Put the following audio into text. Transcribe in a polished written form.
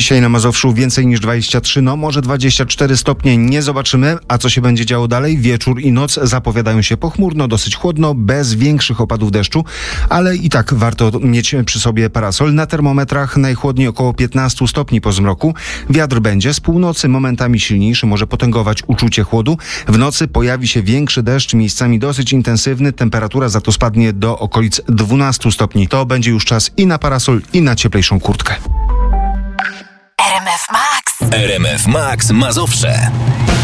Dzisiaj na Mazowszu więcej niż 23, może 24 stopnie, nie zobaczymy. A co się będzie działo dalej? Wieczór i noc zapowiadają się pochmurno, dosyć chłodno, bez większych opadów deszczu, ale i tak warto mieć przy sobie parasol. Na termometrach najchłodniej około 15 stopni po zmroku. Wiatr będzie z północy, momentami silniejszy, może potęgować uczucie chłodu. W nocy pojawi się większy deszcz, miejscami dosyć intensywny. Temperatura za to spadnie do okolic 12 stopni. To będzie już czas i na parasol, i na cieplejszą kurtkę. RMF Max Mazowsze.